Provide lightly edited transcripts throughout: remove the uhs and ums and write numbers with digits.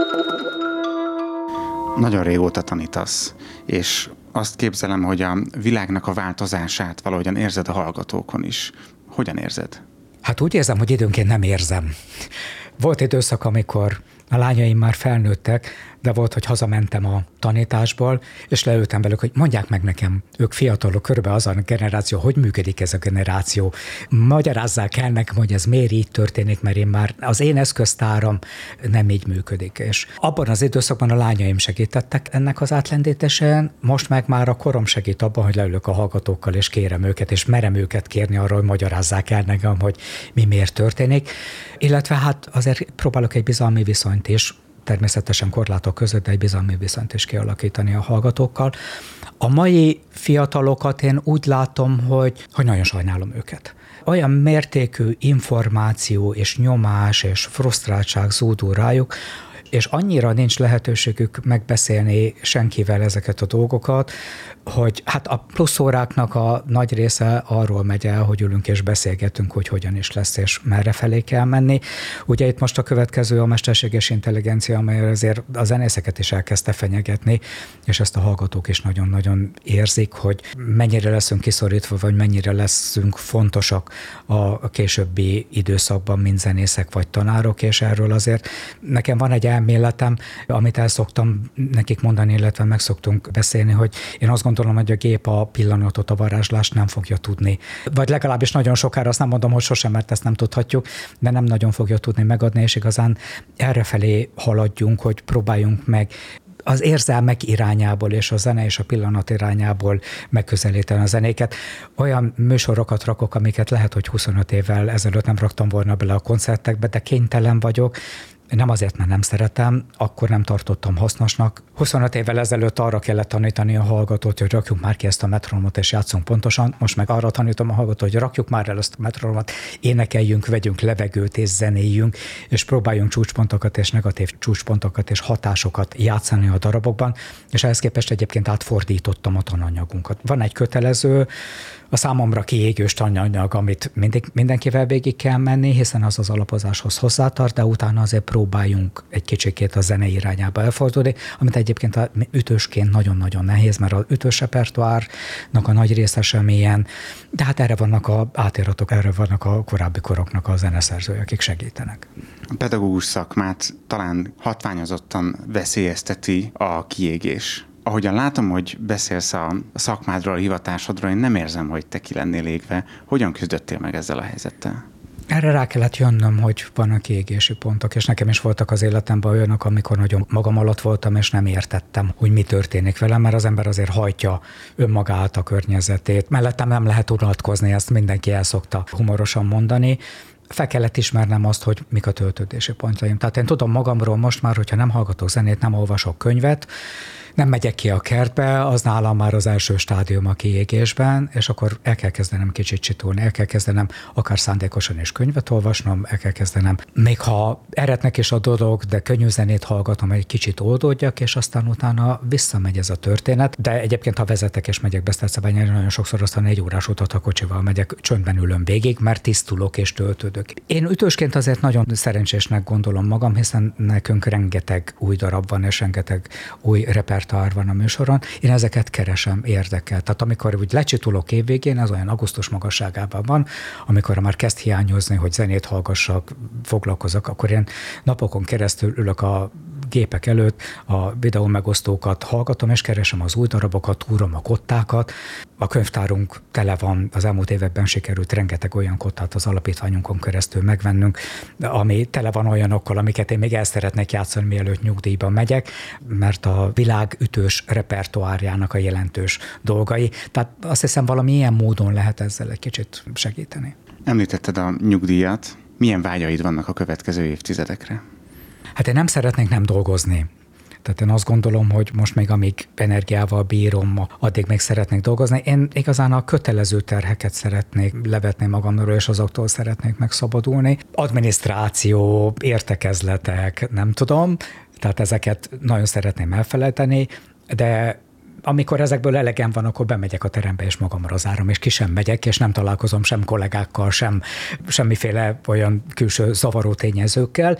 Nagyon régóta tanítasz, és azt képzelem, hogy a világnak a változását valahogyan érzed a hallgatókon is. Hogyan érzed? Hát úgy érzem, hogy időnként nem érzem. Volt időszak, amikor a lányaim már felnőttek, de volt, hogy hazamentem a tanításból, és leültem velük, hogy mondják meg nekem, ők fiatalok, körülbelül az a generáció, hogy működik ez a generáció. Magyarázzák el nekem, hogy ez miért így történik, mert az én eszköztáram nem így működik. És abban az időszakban a lányaim segítettek ennek az átlendítésen, most meg már a korom segít abban, hogy leülök a hallgatókkal, és kérem őket, és merem őket kérni arra, hogy magyarázzák el nekem, hogy mi miért történik. Illetve hát azért próbálok egy bizalmi viszonyt is, természetesen korlátok között, de egy bizalmi viszonyt is kialakítani a hallgatókkal. A mai fiatalokat én úgy látom, hogy nagyon sajnálom őket. Olyan mértékű információ és nyomás és frusztráltság zúdul rájuk, és annyira nincs lehetőségük megbeszélni senkivel ezeket a dolgokat, hogy hát a plusz óráknak a nagy része arról megy el, hogy ülünk és beszélgetünk, hogy hogyan is lesz és merre felé kell menni. Ugye itt most a következő a mesterséges intelligencia, amely azért a zenészeket is elkezdte fenyegetni, és ezt a hallgatók is nagyon-nagyon érzik, hogy mennyire leszünk kiszorítva, vagy mennyire leszünk fontosak a későbbi időszakban, mint zenészek vagy tanárok, és erről azért nekem van egy elméletem, amit el szoktam nekik mondani, illetve meg szoktunk beszélni, hogy én azt gondolom, hogy a gép a pillanatot, a varázslást nem fogja tudni. Vagy legalábbis nagyon sokára, azt nem mondom, hogy sosem, mert ezt nem tudhatjuk, de nem nagyon fogja tudni megadni, és igazán errefelé haladjunk, hogy próbáljunk meg az érzelmek irányából és a zene és a pillanat irányából megközelíteni a zenéket. Olyan műsorokat rakok, amiket lehet, hogy 25 évvel ezelőtt nem raktam volna bele a koncertekbe, de kénytelen vagyok. Nem azért, mert nem szeretem, akkor nem tartottam hasznosnak. 25 évvel ezelőtt arra kellett tanítani a hallgatót, hogy rakjuk már ki ezt a metronomot és játszunk pontosan. Most meg arra tanítom a hallgatót, hogy rakjuk már el ezt a metronomot, énekeljünk, vegyünk levegőt és zenéljünk, és próbáljunk csúcspontokat és negatív csúcspontokat és hatásokat játszani a darabokban, és ehhez képest egyébként átfordítottam a tananyagunkat. Van egy kötelező, a számomra kiégős tananyag, amit mindenkivel végig kell menni, hiszen az az alapozáshoz hozzátart, de utána azért próbáljunk egy kicsikét a zene irányába elfordulni, amit egyébként ütősként nagyon-nagyon nehéz, mert az ütős repertoárnak a nagy része sem ilyen, de hát erre vannak a átiratok, erre vannak a korábbi koroknak a zeneszerzői, akik segítenek. A pedagógus szakmát talán hatványozottan veszélyezteti a kiégés. Ahogyan látom, hogy beszélsz a szakmádról, a hivatásodról, én nem érzem, hogy te ki lennél égve. Hogyan küzdöttél meg ezzel a helyzettel? Erre rá kellett jönnöm, hogy vannak kiégési pontok, és nekem is voltak az életemben olyanok, amikor nagyon magam alatt voltam, és nem értettem, hogy mi történik velem, mert az ember azért hajtja önmagát, a környezetét. Mellettem nem lehet unatkozni, ezt mindenki el szokta humorosan mondani. Fel kellett ismernem azt, hogy mik a töltődési pontjaim. Tehát én tudom magamról most már, hogyha nem hallgatok zenét, nem olvasok könyvet, nem megyek ki a kertbe, az nálam már az első stádium a kiégésben, és akkor el kell kezdenem kicsit csitulni, el kell kezdenem akár szándékosan is könyvet olvasnom, el kell kezdenem, még ha eretnek is a dolog, de könnyű zenét hallgatom, egy kicsit oldódjak, és aztán utána visszamegy ez a történet. De egyébként, ha vezetek és megyek Besztercebányára, nagyon sokszor aztán 1 órás utat a kocsival megyek, csöndben ülöm végig, mert tisztulok és töltődök. Én ütősként azért nagyon szerencsésnek gondolom magam, hiszen nekünk rengeteg új darab van, és rengeteg új repertoár van a műsoron. Én ezeket keresem, érdekel. Tehát amikor úgy lecsitulok évvégén, ez olyan augusztus magasságában van, amikor már kezd hiányozni, hogy zenét hallgassak, foglalkozok, akkor én napokon keresztül ülök a gépek előtt, a videó megosztókat hallgatom, és keresem az új darabokat, túrom a kottákat. A könyvtárunk tele van, az elmúlt években sikerült rengeteg olyan kottát az alapítványunkon keresztül megvennünk, ami tele van olyanokkal, amiket én még el szeretnék játszani, mielőtt nyugdíjba megyek, mert a világ ütős repertoárjának a jelentős dolgai. Tehát azt hiszem, valami ilyen módon lehet ezzel egy kicsit segíteni. Említetted a nyugdíjat. Milyen vágyaid vannak a következő évtizedekre? Hát én nem szeretnék nem dolgozni. Tehát én azt gondolom, hogy most még amíg energiával bírom, addig még szeretnék dolgozni. Én igazán a kötelező terheket szeretnék levetni magamról, és azoktól szeretnék megszabadulni. Adminisztráció, értekezletek, nem tudom, tehát ezeket nagyon szeretném elfelejteni, de amikor ezekből elegem van, akkor bemegyek a terembe, és magamra zárom, és ki sem megyek, és nem találkozom sem kollégákkal, sem semmiféle olyan külső zavaró tényezőkkel.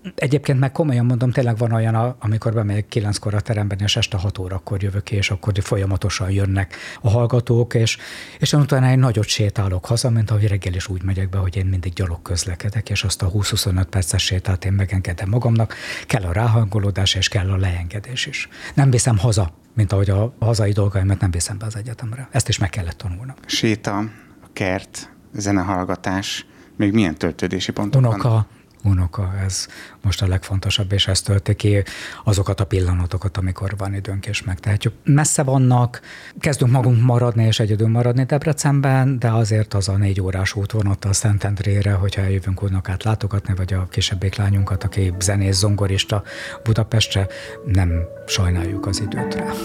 Egyébként meg komolyan mondom, tényleg van olyan, amikor bemegyek 9-kor a teremben, és este 6 órakor jövök ki, és akkor folyamatosan jönnek a hallgatók, és utána egy nagyot sétálok haza, mint ahogy reggel is úgy megyek be, hogy én mindig gyalog közlekedek, és azt a 20-25 perces sétát én megengedem magamnak. Kell a ráhangolódás, és kell a leengedés is. Nem viszem haza, mint ahogy a hazai dolgaimat nem viszem be az egyetemre. Ezt is meg kellett tanulnom. Séta, a kert, zenehallgatás, még milyen töltődési pontok van? Unoka, ez most a legfontosabb, és ez tölti ki azokat a pillanatokat, amikor van időnk, és megtehetjük. Messze vannak, kezdünk magunk maradni, és egyedül maradni Debrecenben, de azért az a 4 órás útvonattal Szentendrére, hogyha eljövünk unokát látogatni, vagy a kisebbik lányunkat, aki zenész, zongorista Budapestre, nem sajnáljuk az időt rá.